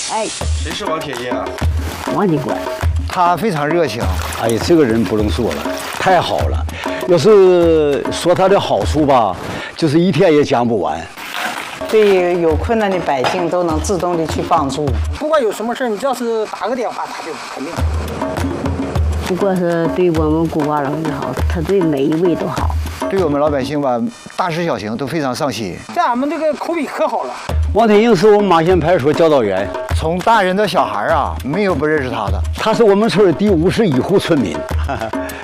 哎， 谁是王铁英啊？ 王警官， 他非常热情。 哎呀，这个人不能说了，太好了。要是说他的好处吧，就是一天也讲不完。 对于有困难的百姓都能自动的去帮助。 不管有什么事你只要是打个电话，他就肯定。 不过是对我们孤寡老人好，他对每一位都好。 对我们老百姓吧，大事小情都非常上心。 在俺们这个口碑可好了。 王铁英是我们马县派出所教导员， 从大人到小孩啊，没有不认识他的。 他是我们村第51户村民。